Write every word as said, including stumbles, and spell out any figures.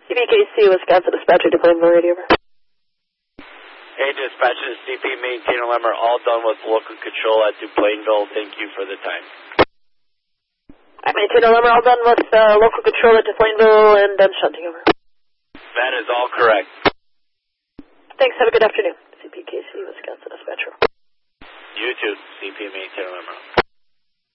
C P K C, Wisconsin Dispatcher to Plainville Radio. Hey, dispatcher to C P Maintainer Lemmer, all done with local control at Plainville. Thank you for the time. I Maintainer Lemmer, all done with uh, local control at Plainville and done shunting over. That is all correct. Thanks, have a good afternoon. C P K C, Wisconsin Dispatcher. You too, C P Maintainer Lemmer.